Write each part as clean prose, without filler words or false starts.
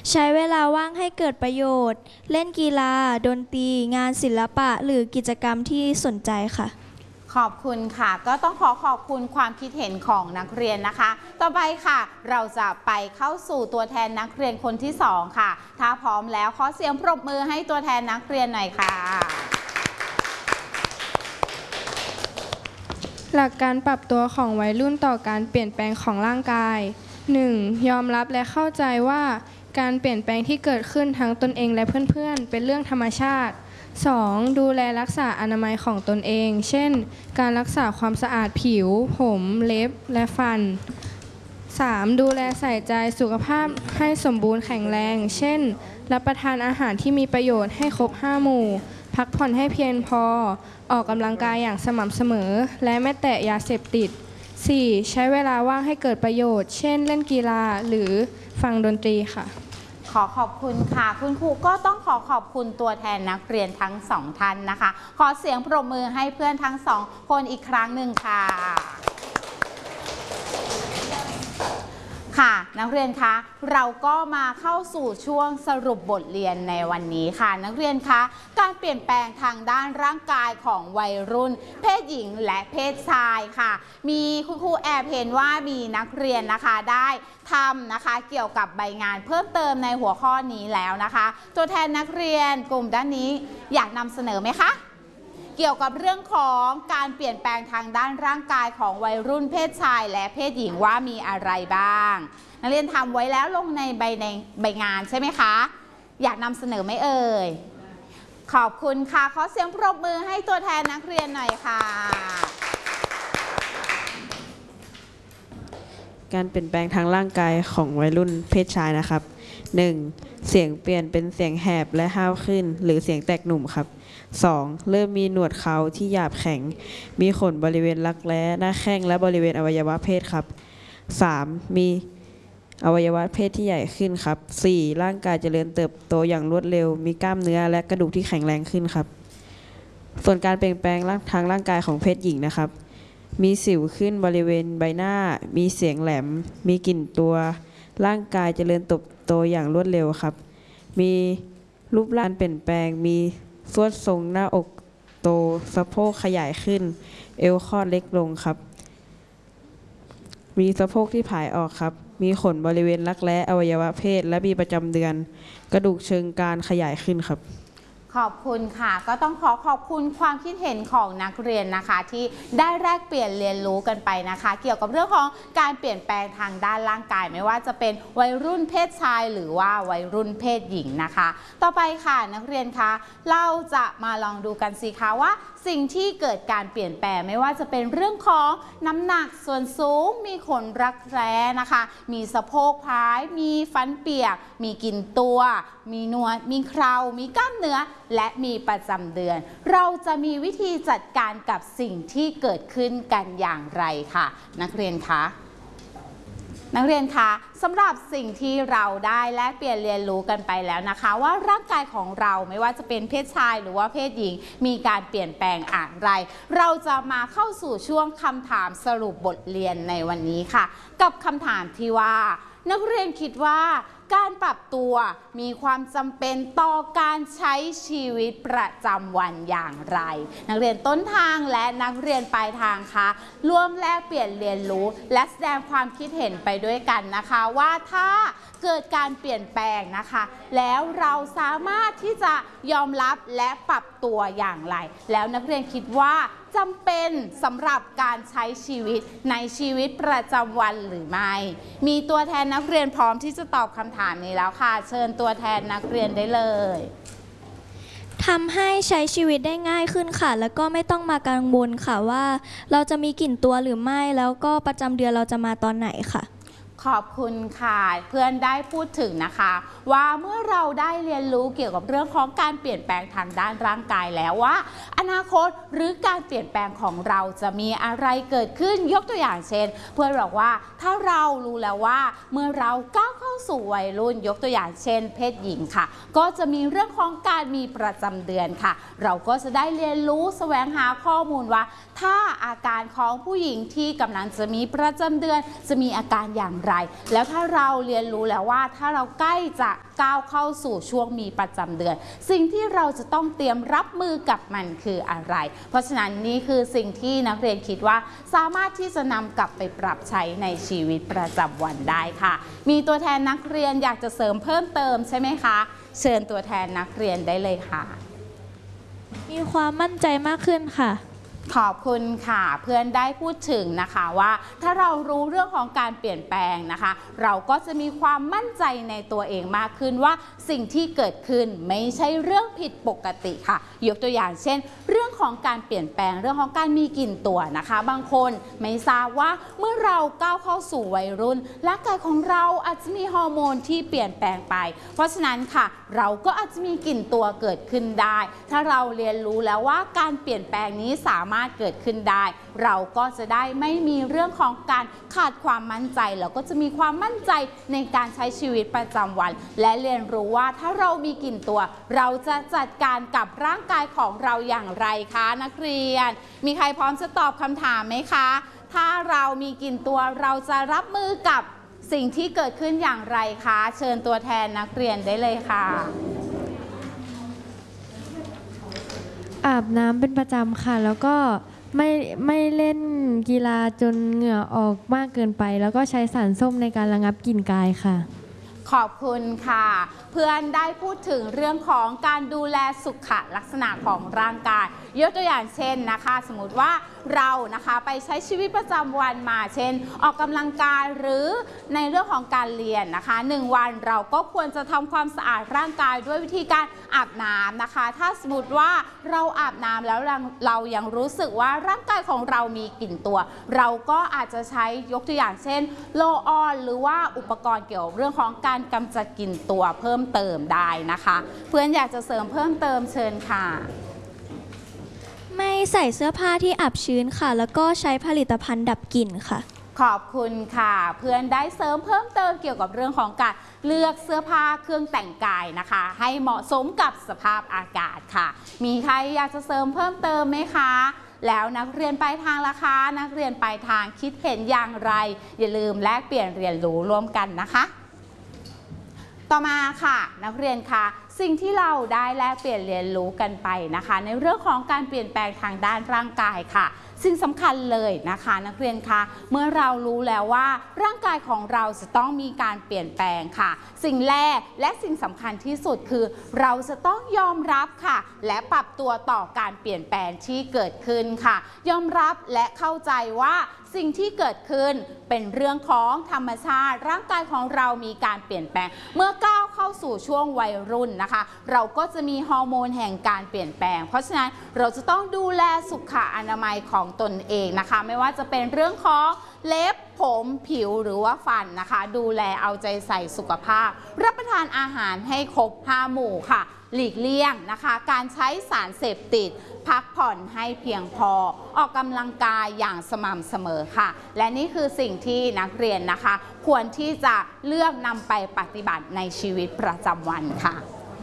ใช้เวลาว่างให้เกิดประโยชน์เล่นกีฬาดนตรีงานศิลปะหรือกิจกรรมที่สนใจค่ะขอบคุณค่ะก็ต้องขอบคุณความคิดเห็นของนักเรียนนะคะต่อไปค่ะเราจะไปเข้าสู่ตัวแทนนักเรียนคนที่2ค่ะถ้าพร้อมแล้วขอเสียงปรบมือให้ตัวแทนนักเรียนหน่อยค่ะหลักการปรับตัวของวัยรุ่นต่อการเปลี่ยนแปลงของร่างกาย 1. ยอมรับและเข้าใจว่าการเปลี่ยนแปลงที่เกิดขึ้นทั้งตนเองและเพื่อนๆเป็นเรื่องธรรมชาติ 2. ดูแลรักษาอนามัยของตนเอง เช่น การรักษาความสะอาดผิว ผม เล็บ และฟัน 3. ดูแลใส่ใจสุขภาพให้สมบูรณ์แข็งแรง เช่น รับประทานอาหารที่มีประโยชน์ให้ครบ 5 หมู่ พักผ่อนให้เพียงพอ ออกกำลังกายอย่างสม่ำเสมอ และไม่แตะยาเสพติด 4. ใช้เวลาว่างให้เกิดประโยชน์ เช่น เล่นกีฬาหรือฟังดนตรีค่ะขอบคุณค่ะคุณครูก็ต้องขอบคุณตัวแทนนักเรียนทั้ง2ท่านนะคะขอเสียงปรบมือให้เพื่อนทั้ง2คนอีกครั้งหนึ่งค่ะค่ะนักเรียนคะเราก็มาเข้าสู่ช่วงสรุปบทเรียนในวันนี้ค่ะนักเรียนคะการเปลี่ยนแปลงทางด้านร่างกายของวัยรุ่นเพศหญิงและเพศชายค่ะมีคุณครูแอบเห็นว่ามีนักเรียนนะคะได้ทำนะคะเกี่ยวกับใบงานเพิ่มเติมในหัวข้อนี้แล้วนะคะตัวแทนนักเรียนกลุ่มด้านนี้อยากนำเสนอไหมคะเกี่ยวกับเรื่องของการเปลี่ยนแปลงทางด้านร่างกายของวัยรุ่นเพศชายและเพศหญิงว่ามีอะไรบ้างนักเรียนทำไว้แล้วลงในใบงานใช่ไหมคะอยากนำเสนอไหมเอ่ยขอบคุณค่ะขอเสียงปรบมือให้ตัวแทนนักเรียนหน่อยค่ะการเปลี่ยนแปลงทางร่างกายของวัยรุ่นเพศชายนะครับ 1. เสียงเปลี่ยนเป็นเสียงแหบและห้าวขึ้นหรือเสียงแตกหนุ่มครับ 2. เริ่มมีหนวดเขาที่หยาบแข็งมีขนบริเวณรักแร้หน้าแข้งและบริเวณอวัยวะเพศครับ 3. มีอวัยวะเพศที่ใหญ่ขึ้นครับ 4. ร่างกายเจริญเติบโตอย่างรวดเร็วมีกล้ามเนื้อและกระดูกที่แข็งแรงขึ้นครับส่วนการเปลี่ยนแปลงทางร่างกายของเพศหญิงนะครับมีสิวขึ้นบริเวณใบหน้ามีเสียงแหลมมีกลิ่นตัวร่างกายเจริญเติบโตอย่างรวดเร็วครับมีรูปร่างเปลี่ยนแปลงมีส่วนทรงหน้าอกโตสะโพกขยายขึ้นเอวคลอดเล็กลงครับมีสะโพกที่ผายออกครับมีขนบริเวณรักแร้อวัยวะเพศและมีประจำเดือนกระดูกเชิงกรานขยายขึ้นครับขอบคุณค่ะก็ต้องขอบคุณความคิดเห็นของนักเรียนนะคะที่ได้แลกเปลี่ยนเรียนรู้กันไปนะคะเกี่ยวกับเรื่องของการเปลี่ยนแปลงทางด้านร่างกายไม่ว่าจะเป็นวัยรุ่นเพศชายหรือว่าวัยรุ่นเพศหญิงนะคะต่อไปค่ะนักเรียนคะเราจะมาลองดูกันสิคะว่าสิ่งที่เกิดการเปลี่ยนแปลงไม่ว่าจะเป็นเรื่องของน้ำหนักส่วนสูงมีขนรักแร้นะคะมีสะโพกพายมีฟันเปียกมีกลิ่นตัวมีหนวดมีเครามีกล้ามเนื้อและมีประจำเดือนเราจะมีวิธีจัดการกับสิ่งที่เกิดขึ้นกันอย่างไรค่ะนักเรียนคะนักเรียนคะสำหรับสิ่งที่เราได้แลกเปลี่ยนเรียนรู้กันไปแล้วนะคะว่าร่างกายของเราไม่ว่าจะเป็นเพศชายหรือว่าเพศหญิงมีการเปลี่ยนแปลงอะไรเราจะมาเข้าสู่ช่วงคำถามสรุปบทเรียนในวันนี้ค่ะกับคำถามที่ว่านักเรียนคิดว่าการปรับตัวมีความจำเป็นต่อการใช้ชีวิตประจำวันอย่างไรนักเรียนต้นทางและนักเรียนปลายทางคะร่วมแลกเปลี่ยนเรียนรู้และแสดงความคิดเห็นไปด้วยกันนะคะว่าถ้าเกิดการเปลี่ยนแปลงนะคะแล้วเราสามารถที่จะยอมรับและปรับตัวอย่างไรแล้วนักเรียนคิดว่าจำเป็นสำหรับการใช้ชีวิตในชีวิตประจำวันหรือไม่มีตัวแทนนักเรียนพร้อมที่จะตอบคำถามนี้แล้วค่ะเชิญตัวแทนนักเรียนได้เลยทำให้ใช้ชีวิตได้ง่ายขึ้นค่ะแล้วก็ไม่ต้องมากังวลค่ะว่าเราจะมีกลิ่นตัวหรือไม่แล้วก็ประจำเดือนเราจะมาตอนไหนค่ะขอบคุณค่ะเพื่อนได้พูดถึงนะคะว่าเมื่อเราได้เรียนรู้เกี่ยวกับเรื่องของการเปลี่ยนแปลงทางด้านร่างกายแล้วว่าอนาคตหรือการเปลี่ยนแปลงของเราจะมีอะไรเกิดขึ้นยกตัวอย่างเช่นเพื่อนบอกว่าถ้าเรารู้แล้วว่าเมื่อเราก้าวเข้าสู่วัยรุ่นยกตัวอย่างเช่นเพศหญิงค่ะก็จะมีเรื่องของการมีประจำเดือนค่ะเราก็จะได้เรียนรู้แสวงหาข้อมูลว่าถ้าอาการของผู้หญิงที่กำลังจะมีประจำเดือนจะมีอาการอย่างไรแล้วถ้าเราเรียนรู้แล้วว่าถ้าเราใกล้จะก้าวเข้าสู่ช่วงมีประจำเดือนสิ่งที่เราจะต้องเตรียมรับมือกับมันคืออะไร เพราะฉะนั้นนี่คือสิ่งที่นักเรียนคิดว่าสามารถที่จะนำกลับไปปรับใช้ในชีวิตประจำวันได้ค่ะมีตัวแทนนักเรียนอยากจะเสริมเพิ่มเติมใช่ไหมคะเชิญตัวแทนนักเรียนได้เลยค่ะมีความมั่นใจมากขึ้นค่ะขอบคุณค่ะเพื่อนได้พูดถึงนะคะว่าถ้าเรารู้เรื่องของการเปลี่ยนแปลงนะคะเราก็จะมีความมั่นใจในตัวเองมากขึ้นว่าสิ่งที่เกิดขึ้นไม่ใช่เรื่องผิดปกติค่ะยกตัวอย่างเช่นเรื่องของการเปลี่ยนแปลงเรื่องของการมีกลิ่นตัวนะคะบางคนไม่ทราบว่าเมื่อเราก้าวเข้าสู่วัยรุ่นร่างกายของเราอาจจะมีฮอร์โมนที่เปลี่ยนแปลงไปเพราะฉะนั้นค่ะเราก็อาจจะมีกลิ่นตัวเกิดขึ้นได้ถ้าเราเรียนรู้แล้วว่าการเปลี่ยนแปลงนี้สามารถเกิดขึ้นได้เราก็จะได้ไม่มีเรื่องของการขาดความมั่นใจเราก็จะมีความมั่นใจในการใช้ชีวิตประจำวันและเรียนรู้ว่าถ้าเรามีกลิ่นตัวเราจะจัดการกับร่างกายของเราอย่างไรคะนักเรียนมีใครพร้อมจะตอบคำถามไหมคะถ้าเรามีกลิ่นตัวเราจะรับมือกับสิ่งที่เกิดขึ้นอย่างไรคะเชิญตัวแทนนักเรียนได้เลยค่ะอาบน้ำเป็นประจำค่ะแล้วก็ไม่เล่นกีฬาจนเหงื่อออกมากเกินไปแล้วก็ใช้สารส้มในการระงับกลิ่นกายค่ะขอบคุณค่ะเพื่อนได้พูดถึงเรื่องของการดูแลสุขลักษณะของร่างกายยกตัวอย่างเช่นนะคะสมมติว่าเรานะคะไปใช้ชีวิตประจำวันมาเช่นออกกำลังกายหรือในเรื่องของการเรียนนะคะ1 วันเราก็ควรจะทำความสะอาดร่างกายด้วยวิธีการอาบน้ำนะคะถ้าสมมติว่าเราอาบน้ำแล้วเรายังรู้สึกว่าร่างกายของเรามีกลิ่นตัวเราก็อาจจะใช้ยกตัวอย่างเช่นโลออนหรือว่าอุปกรณ์เกี่ยวกับเรื่องของการกำจัดกลิ่นตัวเพิ่มเติมได้นะคะเพื่อนอยากจะเสริมเพิ่มเติมเชิญค่ะไม่ใส่เสื้อผ้าที่อับชื้นค่ะแล้วก็ใช้ผลิตภัณฑ์ดับกลิ่นค่ะขอบคุณค่ะเพื่อนได้เสริมเพิ่มเติมเกี่ยวกับเรื่องของการเลือกเสื้อผ้าเครื่องแต่งกายนะคะให้เหมาะสมกับสภาพอากาศค่ะมีใครอยากจะเสริมเพิ่มเติมไหมคะแล้วนักเรียนปลายทางล่ะคะนักเรียนปลายทางคิดเห็นอย่างไรอย่าลืมแลกเปลี่ยนเรียนรู้ร่วมกันนะคะต่อมาค่ะนักเรียนคะสิ่งที่เราได้แลกเปลี่ยนเรียนรู้กันไปนะคะในเรื่องของการเปลี่ยนแปลงทางด้านร่างกายค่ะสิ่งสำคัญเลยนะคะนักเรียนคะเมื่อเรารู้แล้วว่าร่างกายของเราจะต้องมีการเปลี่ยนแปลงค่ะสิ่งแรกและสิ่งสำคัญที่สุดคือเราจะต้องยอมรับค่ะและปรับตัวต่อการเปลี่ยนแปลงที่เกิดขึ้นค่ะยอมรับและเข้าใจว่าสิ่งที่เกิดขึ้นเป็นเรื่องของธรรมชาติร่างกายของเรามีการเปลี่ยนแปลงเมื่อก้าวเข้าสู่ช่วงวัยรุ่นนะคะเราก็จะมีฮอร์โมนแห่งการเปลี่ยนแปลงเพราะฉะนั้นเราจะต้องดูแลสุขอนามัยของตนเองนะคะไม่ว่าจะเป็นเรื่องของเล็บผมผิวหรือว่าฟันนะคะดูแลเอาใจใส่สุขภาพรับประทานอาหารให้ครบ5 หมู่ค่ะหลีกเลี่ยงนะคะการใช้สารเสพติดพักผ่อนให้เพียงพอออกกำลังกายอย่างสม่ำเสมอค่ะและนี่คือสิ่งที่นักเรียนนะคะควรที่จะเลือกนำไปปฏิบัติในชีวิตประจำวันค่ะ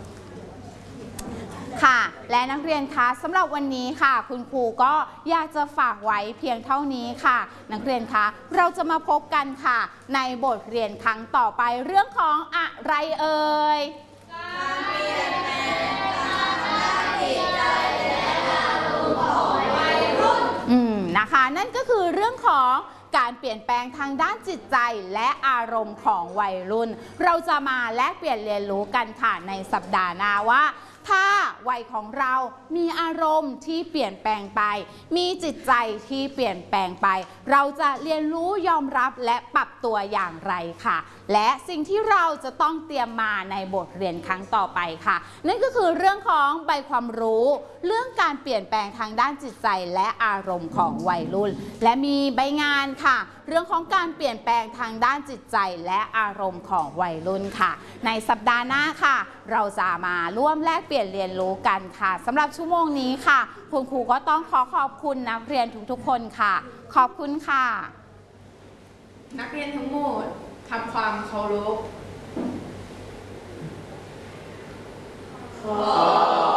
ค่ะและนักเรียนคะสำหรับวันนี้ค่ะคุณครูก็อยากจะฝากไว้เพียงเท่านี้ค่ะนักเรียนคะเราจะมาพบกันค่ะในบทเรียนครั้งต่อไปเรื่องของอะไรเอ่ยการเปลี่ยนแปลงทางด้านจิตใจและอารมณ์ของวัยรุ่นนะคะนั่นก็คือเรื่องของการเปลี่ยนแปลงทางด้านจิตใจและอารมณ์ของวัยรุ่นเราจะมาแลกเปลี่ยนเรียนรู้กันค่ะในสัปดาห์หน้าว่าถ้าวัยของเรามีอารมณ์ที่เปลี่ยนแปลงไปมีจิตใจที่เปลี่ยนแปลงไปเราจะเรียนรู้ยอมรับและปรับตัวอย่างไรค่ะและสิ่งที่เราจะต้องเตรียมมาในบทเรียนครั้งต่อไปค่ะนั่นก็คือเรื่องของใบความรู้เรื่องการเปลี่ยนแปลงทางด้านจิตใจและอารมณ์ของวัยรุ่นและมีใบงานค่ะเรื่องของการเปลี่ยนแปลงทางด้านจิตใจและอารมณ์ของวัยรุ่นค่ะในสัปดาห์หน้าค่ะเราจะมาร่วมแลกเปลี่ยนเรียนรู้กันค่ะสำหรับชั่วโมงนี้ค่ะคุณครูก็ต้องขอบคุณนักเรียนทุกๆคนค่ะขอบคุณค่ะนักเรียนทั้งหมดทำความเคารพ